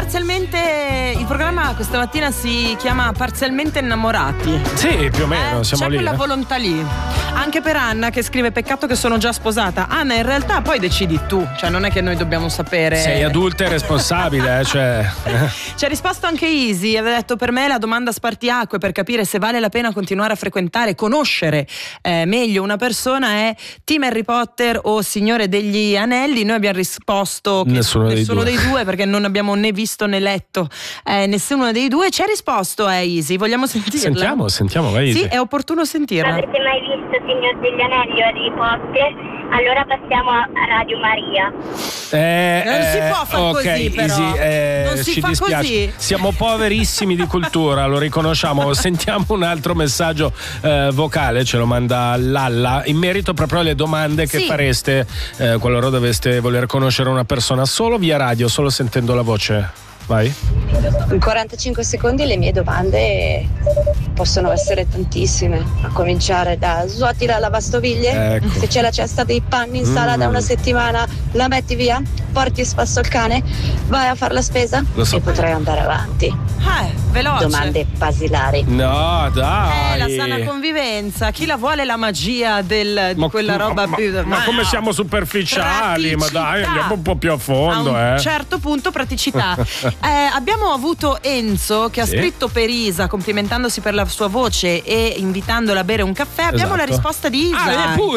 parzialmente, il programma questa mattina si chiama Parzialmente Innamorati. Sì, più o meno, siamo c'è lì. quella volontà lì. Anche per Anna che scrive: peccato che sono già sposata. Anna, in realtà poi decidi tu, cioè non è che noi dobbiamo sapere. Sei adulta e responsabile, cioè. Ci ha risposto anche Easy, aveva detto: per me la domanda spartiacque per capire se vale la pena continuare a frequentare, conoscere meglio una persona è Team Harry Potter o Signore degli Anelli. Noi abbiamo risposto che nessuno dei due, perché non abbiamo né visto né letto nessuno dei due. Ci ha risposto Easy, vogliamo sentirla? Sentiamo, vai. Sì, è opportuno sentirla. Avete mai visto Signor degli Anelli o Harry Potter? Allora passiamo a Radio Maria. Non si può far così, però. Easy, non si ci fa dispiace. così. Siamo poverissimi di cultura, lo riconosciamo. Sentiamo un altro messaggio vocale, ce lo manda Lalla, in merito proprio alle domande che fareste qualora doveste voler conoscere una persona solo via radio, solo sentendo la voce. Vai. In 45 secondi le mie domande possono essere tantissime, a cominciare da: svuoti la lavastoviglie? Ecco. Se c'è la cesta dei panni in sala da una settimana, la metti via? Porti spasso al cane? Vai a fare la spesa? Lo so. E potrei andare avanti. Veloce. Domande basilari. No, dai. La sana convivenza. Chi la vuole la magia di quella roba più. Ma come siamo superficiali? Ma dai, andiamo un po' più a fondo. A un certo punto praticità. Abbiamo avuto Enzo che ha scritto per Isa, complimentandosi per la sua voce e invitandola a bere un caffè. Abbiamo la risposta di Isa.